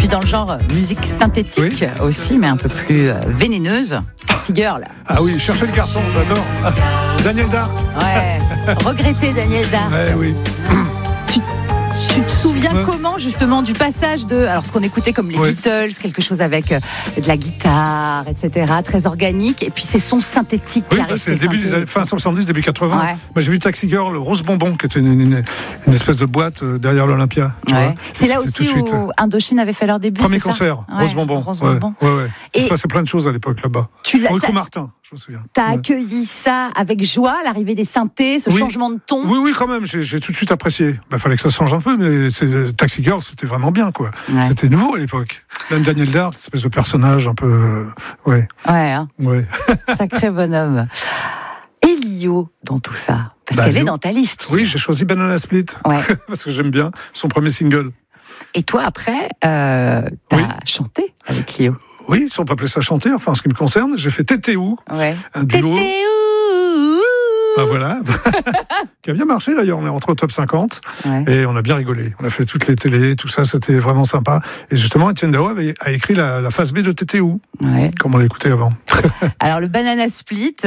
puis dans le genre musique synthétique aussi, mais un peu plus vénéneuse. Taxi Girl. Ah oui, cherchez le garçon, j'adore. Daniel Dark. Ouais. Regretter Daniel Dark. Ouais, oui. Tu te souviens comment justement du passage de, alors ce qu'on écoutait comme les Beatles, quelque chose avec de la guitare, etc., très organique, et puis ces sons synthétiques qui arrivent. C'est le début des années, fin 70, début 80. Ouais. Moi j'ai vu Taxi Girl, Rose Bonbon, qui était une espèce de boîte derrière l'Olympia. C'est là aussi où Indochine avait fait leur début. Premier c'est concert, ça Rose Bonbon. Rose Bonbon. Ouais. Il se passait plein de choses à l'époque là-bas. Rico Martin, je me souviens. T'as accueilli ça avec joie, l'arrivée des synthés, ce changement de ton. Oui, quand même, j'ai tout de suite apprécié. Fallait que ça change un peu, mais Taxi Girl, c'était vraiment bien, quoi. Ouais. C'était nouveau à l'époque. Même Daniel Dark, espèce de personnage un peu... Ouais. Sacré bonhomme. Et Lio dans tout ça, parce qu'elle est dans ta liste. Oui, j'ai choisi Banana Split, parce que j'aime bien son premier single. Et toi, après, t'as chanté avec Lio. Oui, si on peut appeler ça chanter, enfin, en ce qui me concerne, j'ai fait Tétéou, un duo. Tétéou. Voilà, qui a bien marché d'ailleurs, on est rentré au top 50 et on a bien rigolé. On a fait toutes les télés, tout ça, c'était vraiment sympa. Et justement, Etienne Dao a écrit la phase B de Tétéou, comme on l'écoutait avant. Alors le Banana Split,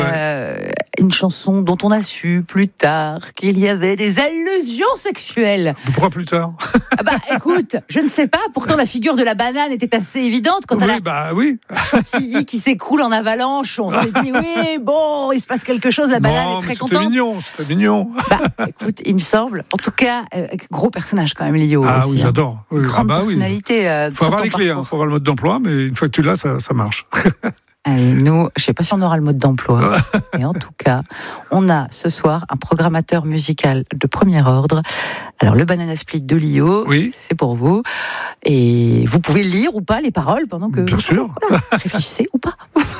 une chanson dont on a su plus tard qu'il y avait des allusions sexuelles. Pourquoi plus tard? Écoute, je ne sais pas, pourtant la figure de la banane était assez évidente quand elle a chantilly qui s'écroule en avalanche. On s'est dit, il se passe quelque chose, la banane est très contente. C'était mignon. Écoute, il me semble, en tout cas, gros personnage quand même, Lio. Ah aussi, oui, j'adore. Grande personnalité. Faut avoir les clés, faut avoir le mode d'emploi, mais une fois que tu l'as, ça marche. Nous, je ne sais pas si on aura le mode d'emploi, mais en tout cas, on a ce soir un programmateur musical de premier ordre. Alors, le Banana Split de Lio, c'est pour vous. Et vous pouvez lire ou pas les paroles pendant que... Bien sûr. Réfléchissez ou pas.